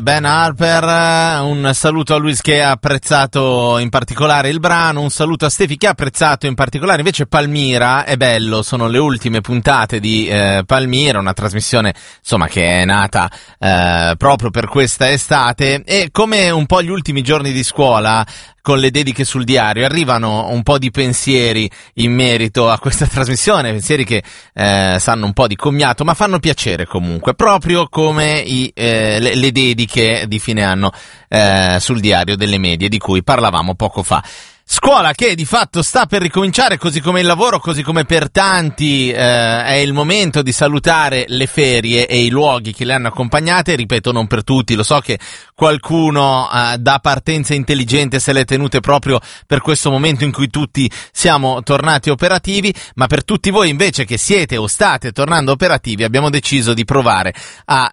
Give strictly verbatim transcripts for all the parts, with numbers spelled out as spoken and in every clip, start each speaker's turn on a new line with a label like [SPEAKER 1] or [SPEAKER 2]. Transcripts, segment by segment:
[SPEAKER 1] Ben Harper, un saluto a Luis che ha apprezzato in particolare il brano, un saluto a Stefi che ha apprezzato in particolare invece Palmira. È bello, sono le ultime puntate di eh, Palmira, una trasmissione insomma che è nata eh, proprio per questa estate, e come un po' gli ultimi giorni di scuola con le dediche sul diario arrivano un po' di pensieri in merito a questa trasmissione, pensieri che eh, sanno un po' di commiato ma fanno piacere comunque, proprio come i, eh, le, le dediche di fine anno eh, sul diario delle medie di cui parlavamo poco fa. Scuola che di fatto sta per ricominciare, così come il lavoro, così come per tanti eh, è il momento di salutare le ferie e i luoghi che le hanno accompagnate. Ripeto, non per tutti, lo so che qualcuno eh, da partenza intelligente se le è tenute proprio per questo momento in cui tutti siamo tornati operativi, ma per tutti voi invece che siete o state tornando operativi abbiamo deciso di provare a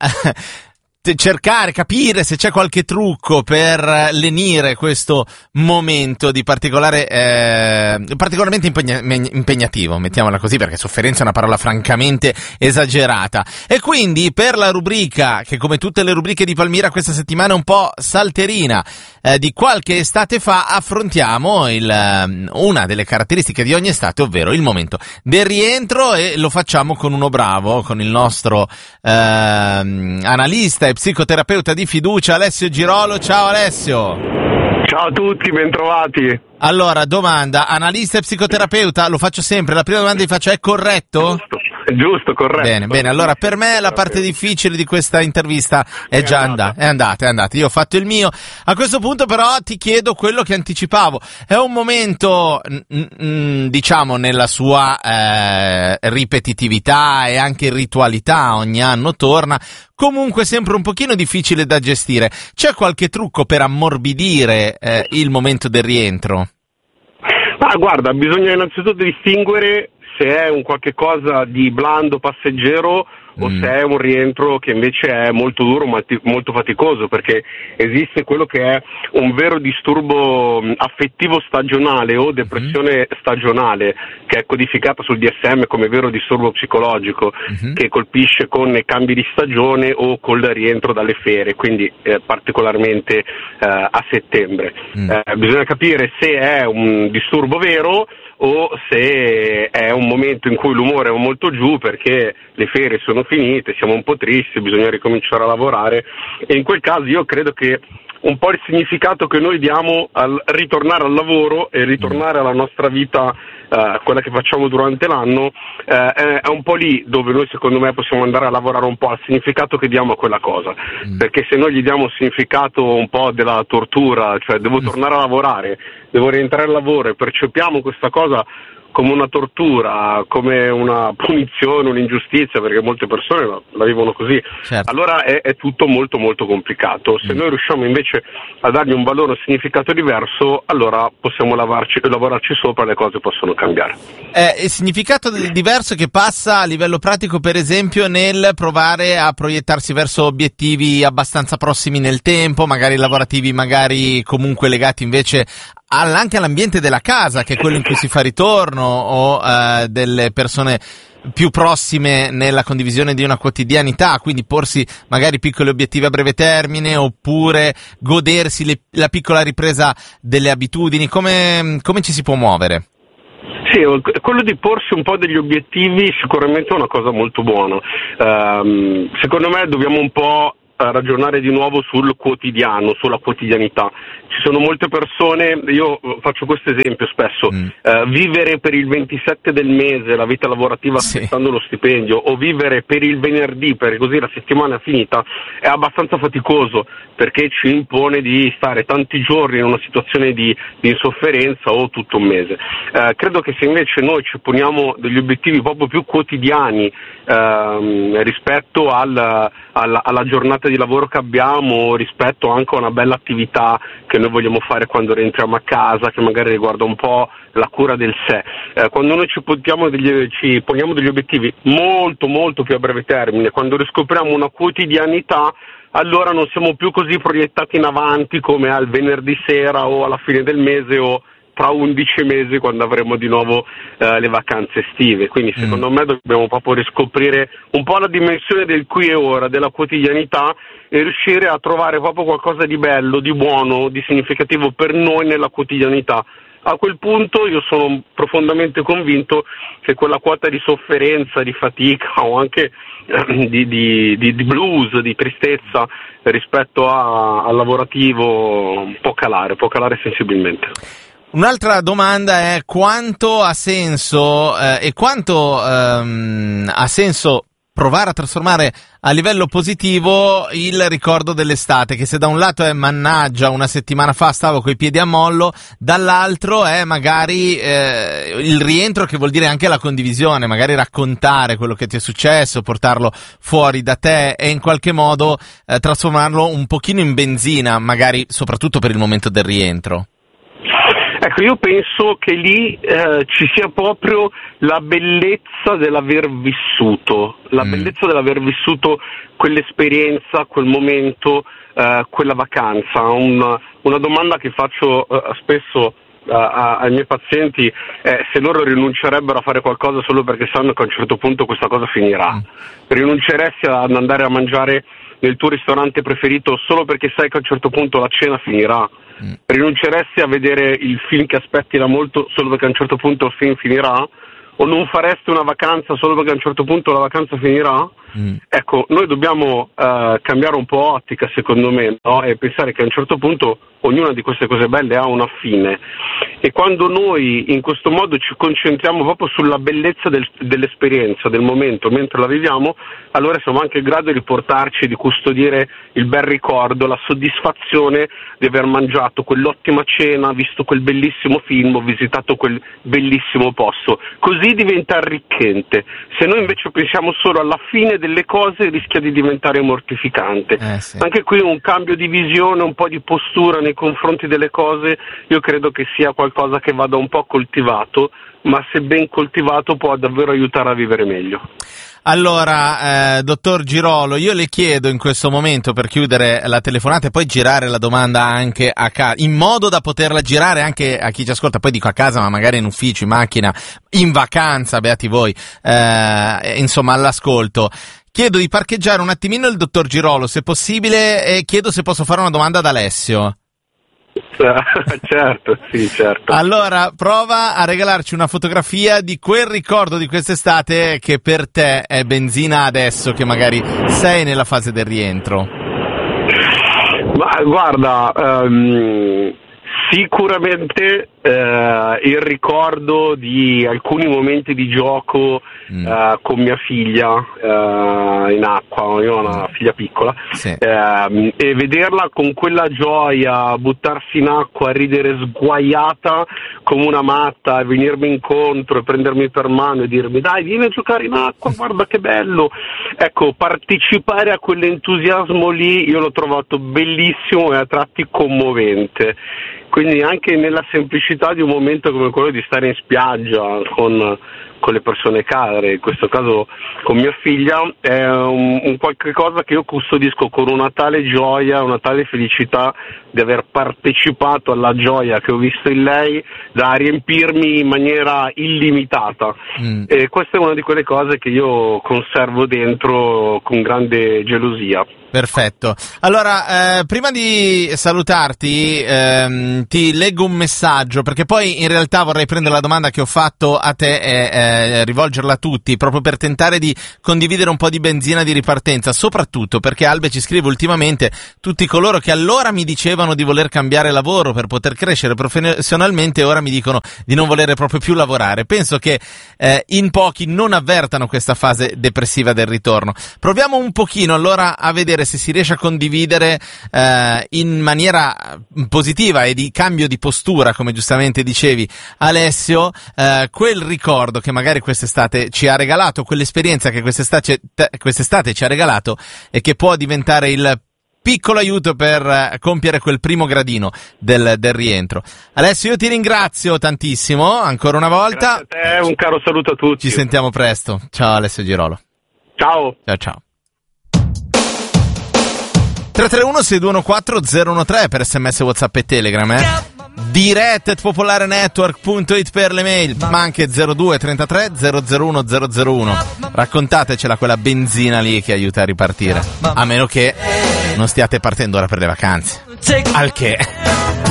[SPEAKER 1] cercare, capire se c'è qualche trucco per lenire questo momento di particolare eh, particolarmente impegna- impegnativo, mettiamola così, perché sofferenza è una parola francamente esagerata. E quindi per la rubrica, che come tutte le rubriche di Palmira questa settimana è un po' salterina, eh, di qualche estate fa, affrontiamo il, una delle caratteristiche di ogni estate, ovvero il momento del rientro, e lo facciamo con uno bravo, con il nostro eh, analista e psicoterapeuta di fiducia Alessio Girolo. Ciao Alessio.
[SPEAKER 2] Ciao a tutti, bentrovati.
[SPEAKER 1] Allora, domanda, analista e psicoterapeuta, lo faccio sempre, la prima domanda che faccio è corretto?
[SPEAKER 2] Giusto, giusto, corretto.
[SPEAKER 1] Bene, bene, allora per me la parte difficile di questa intervista è già andata, è andata, è andata, io ho fatto il mio. A questo punto però ti chiedo quello che anticipavo, è un momento, mh, mh, diciamo, nella sua eh, ripetitività e anche ritualità, ogni anno torna, comunque sempre un pochino difficile da gestire. C'è qualche trucco per ammorbidire eh, il momento del rientro?
[SPEAKER 2] Ma guarda, bisogna innanzitutto distinguere se è un qualche cosa di blando, passeggero, mm. o se è un rientro che invece è molto duro, molto faticoso, perché esiste quello che è un vero disturbo affettivo stagionale o depressione mm. stagionale, che è codificata sul D S M come vero disturbo psicologico, mm-hmm. che colpisce con i cambi di stagione o col rientro dalle ferie, quindi eh, particolarmente eh, a settembre. Mm. Eh, bisogna capire se è un disturbo vero o se è un momento in cui l'umore è molto giù perché le ferie sono finite, siamo un po' tristi, bisogna ricominciare a lavorare, e in quel caso io credo che un po' il significato che noi diamo al ritornare al lavoro e ritornare alla nostra vita, eh, quella che facciamo durante l'anno, eh, è un po' lì dove noi secondo me possiamo andare a lavorare un po' al significato che diamo a quella cosa, mm. perché se noi gli diamo un significato un po' della tortura, cioè devo tornare a lavorare, devo rientrare al lavoro, e percepiamo questa cosa come una tortura, come una punizione, un'ingiustizia, perché molte persone la, la vivono così, certo. Allora è, è tutto molto molto complicato. Se mm. noi riusciamo invece a dargli un valore, un significato diverso, allora possiamo lavarci, lavorarci sopra, le cose possono cambiare.
[SPEAKER 1] È il significato diverso che passa a livello pratico, per esempio, nel provare a proiettarsi verso obiettivi abbastanza prossimi nel tempo, magari lavorativi, magari comunque legati invece anche all'ambiente della casa, che è quello in cui si fa ritorno, o eh, delle persone più prossime nella condivisione di una quotidianità, quindi porsi magari piccoli obiettivi a breve termine, oppure godersi le, la piccola ripresa delle abitudini. Come, come ci si può muovere?
[SPEAKER 2] Sì, quello di porsi un po' degli obiettivi sicuramente è una cosa molto buona. Um, secondo me dobbiamo un po' ragionare di nuovo sul quotidiano, sulla quotidianità. Ci sono molte persone, io faccio questo esempio spesso, mm. eh, vivere per il ventisette del mese la vita lavorativa sì. aspettando lo stipendio, o vivere per il venerdì, perché così la settimana è finita, è abbastanza faticoso, perché ci impone di stare tanti giorni in una situazione di, di insofferenza o tutto un mese. Eh, credo che se invece noi ci poniamo degli obiettivi proprio più quotidiani ehm, rispetto al, alla, alla giornata di lavoro che abbiamo, rispetto anche a una bella attività che noi vogliamo fare quando rientriamo a casa, che magari riguarda un po' la cura del sé, eh, quando noi ci poniamo, degli, ci poniamo degli obiettivi molto molto più a breve termine, quando riscopriamo una quotidianità, allora non siamo più così proiettati in avanti come al venerdì sera o alla fine del mese o tra undici mesi, quando avremo di nuovo eh, le vacanze estive. Quindi secondo mm. me dobbiamo proprio riscoprire un po' la dimensione del qui e ora, della quotidianità, e riuscire a trovare proprio qualcosa di bello, di buono, di significativo per noi nella quotidianità. A quel punto io sono profondamente convinto che quella quota di sofferenza, di fatica o anche eh, di, di, di, di blues, di tristezza rispetto a, al lavorativo può calare, può calare sensibilmente.
[SPEAKER 1] Un'altra domanda è quanto ha senso eh, e quanto ehm, ha senso provare a trasformare a livello positivo il ricordo dell'estate, che se da un lato è mannaggia, una settimana fa stavo coi piedi a mollo, dall'altro è magari eh, il rientro, che vuol dire anche la condivisione, magari raccontare quello che ti è successo, portarlo fuori da te e in qualche modo eh, trasformarlo un pochino in benzina, magari soprattutto per il momento del rientro.
[SPEAKER 2] Ecco, io penso che lì eh, ci sia proprio la bellezza dell'aver vissuto, la mm. bellezza dell'aver vissuto quell'esperienza, quel momento, eh, quella vacanza. Una, una domanda che faccio eh, spesso eh, ai miei pazienti è se loro rinuncerebbero a fare qualcosa solo perché sanno che a un certo punto questa cosa finirà. Mm. Rinunceresti ad andare a mangiare nel tuo ristorante preferito solo perché sai che a un certo punto la cena finirà? Mm. Rinunceresti a vedere il film che aspetti da molto solo perché a un certo punto il film finirà? O non faresti una vacanza solo perché a un certo punto la vacanza finirà? Mm. Ecco, noi dobbiamo uh, cambiare un po' ottica, secondo me, no? E pensare che a un certo punto ognuna di queste cose belle ha una fine, e quando noi in questo modo ci concentriamo proprio sulla bellezza del, dell'esperienza, del momento, mentre la viviamo, allora siamo anche in grado di portarci, di custodire il bel ricordo, la soddisfazione di aver mangiato quell'ottima cena, visto quel bellissimo film, o visitato quel bellissimo posto. Così diventa arricchente. Se noi invece pensiamo solo alla fine delle cose, rischia di diventare mortificante.
[SPEAKER 1] Eh, sì.
[SPEAKER 2] Anche qui un cambio di visione, un po' di postura nei confronti delle cose, io credo che sia qualcosa che vada un po' coltivato, ma se ben coltivato può davvero aiutare a vivere meglio.
[SPEAKER 1] Allora, eh, dottor Girolo, io le chiedo in questo momento, per chiudere la telefonata e poi girare la domanda anche a casa, in modo da poterla girare anche a chi ci ascolta, poi dico a casa, ma magari in ufficio, in macchina, in vacanza, beati voi, eh, insomma all'ascolto. Chiedo di parcheggiare un attimino il dottor Girolo, se possibile, e chiedo se posso fare una domanda ad Alessio.
[SPEAKER 2] Certo, sì, certo.
[SPEAKER 1] Allora, prova a regalarci una fotografia di quel ricordo di quest'estate che per te è benzina adesso che magari sei nella fase del rientro.
[SPEAKER 2] Ma guarda, um, sicuramente uh, il ricordo di alcuni momenti di gioco mm. uh, con mia figlia uh, in acqua, io ho una figlia piccola,
[SPEAKER 1] sì.
[SPEAKER 2] uh, e vederla con quella gioia, buttarsi in acqua, ridere sguaiata come una matta, e venirmi incontro e prendermi per mano e dirmi dai vieni a giocare in acqua, guarda che bello. Ecco, partecipare a quell'entusiasmo lì io l'ho trovato bellissimo e a tratti commovente. Quindi anche nella semplicità di un momento come quello di stare in spiaggia con, con le persone care, in questo caso con mia figlia, è un, un qualche cosa che io custodisco con una tale gioia, una tale felicità di aver partecipato alla gioia che ho visto in lei, da riempirmi in maniera illimitata. Mm. E questa è una di quelle cose che io conservo dentro con grande gelosia.
[SPEAKER 1] Perfetto. Allora, eh, prima di salutarti, ehm, ti leggo un messaggio, perché poi in realtà vorrei prendere la domanda che ho fatto a te e eh, rivolgerla a tutti, proprio per tentare di condividere un po' di benzina di ripartenza, soprattutto perché Albe ci scrive ultimamente tutti coloro che allora mi dicevano di voler cambiare lavoro per poter crescere professionalmente, ora mi dicono di non volere proprio più lavorare. Penso che eh, in pochi non avvertano questa fase depressiva del ritorno. Proviamo un pochino allora a vedere se si riesce a condividere eh, in maniera positiva e di cambio di postura, come giustamente dicevi Alessio, eh, quel ricordo che magari quest'estate ci ha regalato, quell'esperienza che quest'estate, quest'estate ci ha regalato e che può diventare il piccolo aiuto per uh, compiere quel primo gradino del, del rientro. Alessio, io ti ringrazio tantissimo ancora una volta.
[SPEAKER 2] Grazie a te, un caro saluto a tutti.
[SPEAKER 1] Ci sentiamo presto. Ciao Alessio Girolo.
[SPEAKER 2] Ciao.
[SPEAKER 1] Ciao ciao. tre tre uno sei due uno quattro zero uno tre per sms, WhatsApp e Telegram, eh? diretta at popolare network punto it per le mail, ma anche zero due trentatré zero zero uno zero zero uno. Raccontatecela quella benzina lì che aiuta a ripartire, a meno che non stiate partendo ora per le vacanze, al che